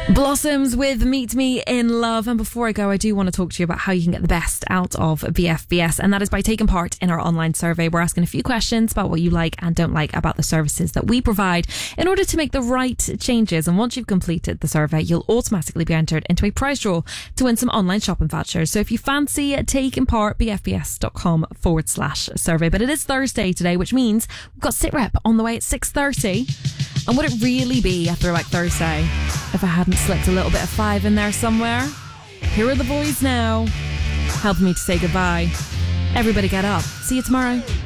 Blossoms with Meet Me in Love. And before I go, I do want to talk to you about how you can get the best out of BFBS, and that is by taking part in our online survey. We're asking a few questions about what you like and don't like about the services that we provide in order to make the right changes. And once you've completed the survey, you'll automatically be entered into a prize draw to win some online shopping vouchers. So if you fancy taking part, bfbs.com/survey. But it is Thursday today, which means we've got SitRep on the way at 6:30. And would it really be a Throwback Thursday if I hadn't slipped a little bit of Five in there somewhere? Here are the boys now, helping me to say goodbye. Everybody get up. See you tomorrow.